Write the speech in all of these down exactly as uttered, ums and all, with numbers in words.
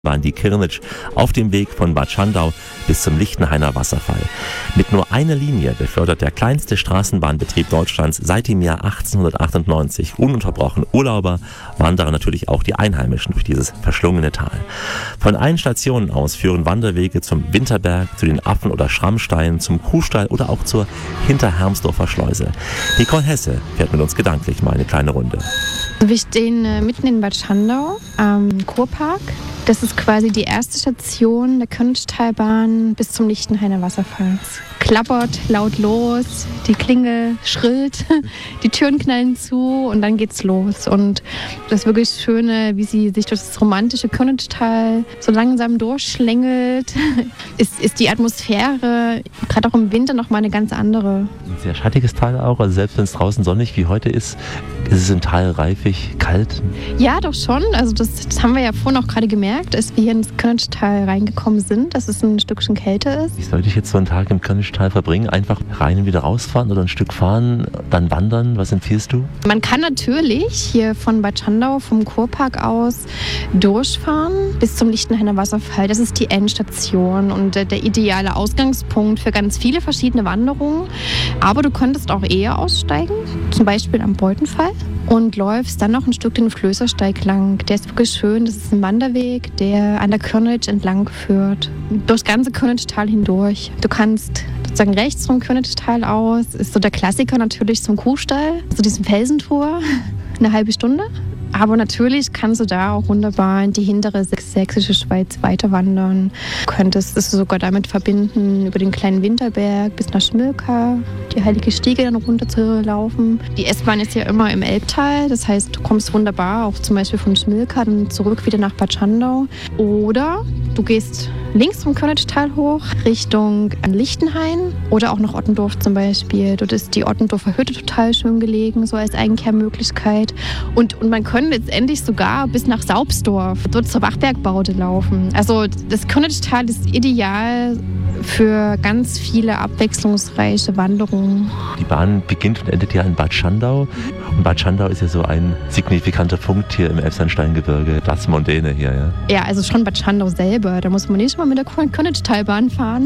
waren die Kirnitsch auf dem Weg von Bad Schandau bis zum Lichtenhainer Wasserfall. Mit nur einer Linie befördert der kleinste Straßenbahnbetrieb Deutschlands seit dem Jahr achtzehnhundertachtundneunzig ununterbrochen Urlauber, Wanderer, natürlich auch die Einheimischen durch dieses verschlungene Tal. Von allen Stationen aus führen Wanderwege zum Winterberg, zu den Affen- oder Schrammsteinen, zum Kuhstall oder auch zur Hinterhermsdorfer Schleuse. Nicole Hesse fährt mit uns gedanklich mal eine kleine Runde. Wir stehen äh, mitten in Bad Schandau am Kurpark. Das ist quasi die erste Station der Kirnitschtalbahn bis zum Lichtenhainer Wasserfall. Es klappert laut los, die Klingel schrillt, die Türen knallen zu und dann geht's los. Und das wirklich Schöne, wie sie sich durch das romantische Kirnitschtal so langsam durchschlängelt, ist, ist die Atmosphäre gerade auch im Winter nochmal eine ganz andere. Ein sehr schattiges Tal auch, also selbst wenn es draußen sonnig wie heute ist, ist es im Tal reifig, kalt. Ja, doch schon. Also das, das haben wir ja vorhin auch gerade gemerkt, als wir hier ins Kirnitschtal reingekommen sind, dass es ein Stückchen kälter ist. Wie sollte ich jetzt so einen Tag im Kirnitschtal verbringen? Einfach rein und wieder rausfahren oder ein Stück fahren, dann wandern? Was empfiehlst du? Man kann natürlich hier von Bad Schandau, vom Kurpark aus, durchfahren bis zum Lichtenhainer Wasserfall. Das ist die Endstation und der, der ideale Ausgangspunkt für ganz viele verschiedene Wanderungen. Aber du könntest auch eher aussteigen, zum Beispiel am Beutenfall, und läufst dann noch ein Stück den Flößersteig lang. Der ist wirklich schön. Das ist ein Wanderweg, der an der Kirnitsch entlang führt, durchs ganze Kirnitschtal hindurch. Du kannst sozusagen rechts vom Kirnitschtal aus, ist so der Klassiker natürlich zum Kuhstall, zu diesem Felsentor, eine halbe Stunde. Aber natürlich kannst du da auch wunderbar in die hintere sächsische Schweiz weiter wandern. Du könntest es sogar damit verbinden, über den kleinen Winterberg bis nach Schmilka, die Heilige Stiege dann runter zu laufen. Die S-Bahn ist ja immer im Elbtal, das heißt, du kommst wunderbar auch zum Beispiel von Schmilka dann zurück wieder nach Bad Schandau. Oder du gehst links vom Kirnitschtal hoch Richtung Lichtenhain oder auch nach Ottendorf zum Beispiel. Dort ist die Ottendorfer Hütte total schön gelegen, so als Einkehrmöglichkeit. Und, und man könnte letztendlich sogar bis nach Saubsdorf, dort zur Wachbergbaute laufen. Also das Kirnitschtal ist ideal für ganz viele abwechslungsreiche Wanderungen. Die Bahn beginnt und endet ja in Bad Schandau. Und Bad Schandau ist ja so ein signifikanter Punkt hier im Elbsandsteingebirge. Das Mondäne hier, ja? Ja, also schon Bad Schandau selber, da muss man nicht mal mit der Kirnitschtalbahn fahren,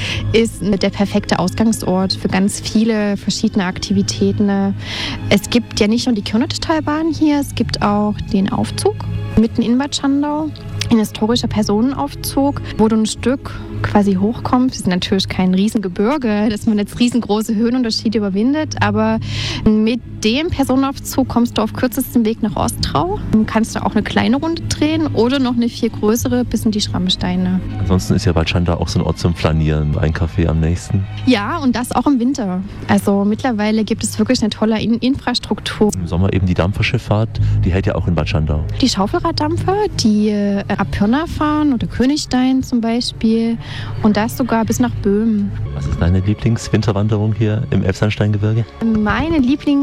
ist der perfekte Ausgangsort für ganz viele verschiedene Aktivitäten. Es gibt ja nicht nur die Kirnitschtalbahn hier, es gibt auch den Aufzug mitten in Bad Schandau. Ein historischer Personenaufzug, wo du ein Stück quasi hochkommst. Das ist natürlich kein Riesengebirge, dass man jetzt riesengroße Höhenunterschiede überwindet, aber mit dem Personenaufzug kommst du auf kürzestem Weg nach Ostrau. Dann kannst du auch eine kleine Runde drehen oder noch eine viel größere bis in die Schrammsteine. Ansonsten ist ja Bad Schandau auch so ein Ort zum Flanieren, ein Café am nächsten. Ja, und das auch im Winter. Also mittlerweile gibt es wirklich eine tolle In- Infrastruktur. Im Sommer eben die Dampferschifffahrt, die hält ja auch in Bad Schandau. Die Schaufelraddampfer, die äh, ab Pirna fahren oder Königstein zum Beispiel und das sogar bis nach Böhmen. Was ist deine Lieblingswinterwanderung hier im Elbsandsteingebirge? Meine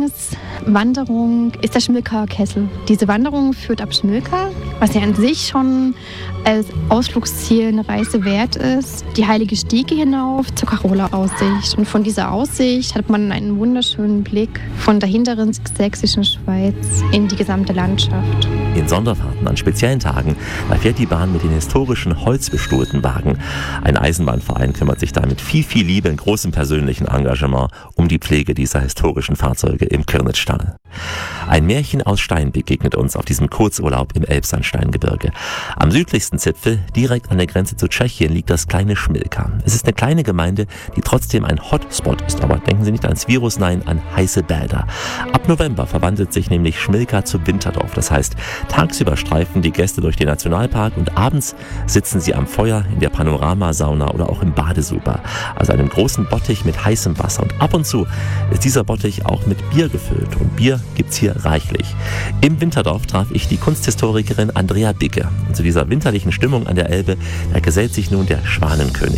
Lieblingswanderung ist der Schmilkaer Kessel. Diese Wanderung führt ab Schmilka, was ja an sich schon als Ausflugsziel eine Reise wert ist, die Heilige Stiege hinauf zur Karola-Aussicht. Und von dieser Aussicht hat man einen wunderschönen Blick von der hinteren sächsischen Schweiz in die gesamte Landschaft. In Sonderfahrten an speziellen Tagen, da fährt die Bahn mit den historischen holzbestuhlten Wagen. Ein Eisenbahnverein kümmert sich da mit viel, viel Liebe und großem persönlichen Engagement um die Pflege dieser historischen Fahrzeuge im Kirnitschtal. Ein Märchen aus Stein begegnet uns auf diesem Kurzurlaub im Elbsandsteingebirge. Am südlichsten Zipfel, direkt an der Grenze zu Tschechien, liegt das kleine Schmilka. Es ist eine kleine Gemeinde, die trotzdem ein Hotspot ist, aber denken Sie nicht ans Virus, nein, an heiße Bäder. Ab November verwandelt sich nämlich Schmilka zu Winterdorf. Das heißt, tagsüber streifen die Gäste durch den Nationalpark und abends sitzen sie am Feuer, in der Panoramasauna oder auch im Badesuper. Also einem großen Bottich mit heißem Wasser. Und ab und zu ist dieser Bottich auch mit Bier gefüllt. Und Bier gibt's hier reichlich. Im Winterdorf traf ich die Kunsthistorikerin Andrea Bicke. Und zu dieser winterlichen Stimmung an der Elbe, da gesellt sich nun der Schwanenkönig.